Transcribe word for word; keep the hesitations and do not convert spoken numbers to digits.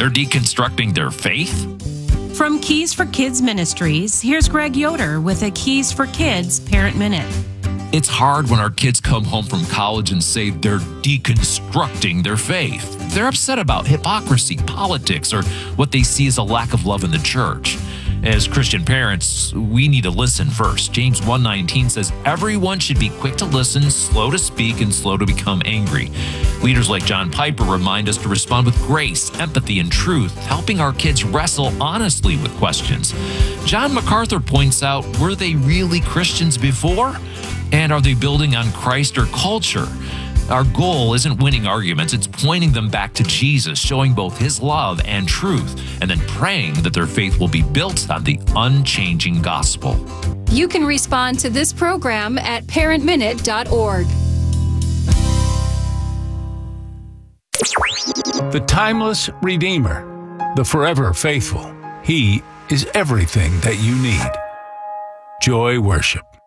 They're deconstructing their faith? From Keys for Kids Ministries, here's Greg Yoder with a Keys for Kids Parent Minute. It's hard when our kids come home from college and say they're deconstructing their faith. They're upset about hypocrisy, politics, or what they see as a lack of love in the church. As Christian parents, we need to listen first. James one nineteen says, everyone should be quick to listen, slow to speak, and slow to become angry. Leaders like John Piper remind us to respond with grace, empathy, and truth, helping our kids wrestle honestly with questions. John MacArthur points out, were they really Christians before? And are they building on Christ or culture? Our goal isn't winning arguments, it's pointing them back to Jesus, showing both his love and truth, and then praying that their faith will be built on the unchanging gospel. You can respond to this program at parent minute dot org. The timeless Redeemer, the forever faithful. He is everything that you need. Joy Worship.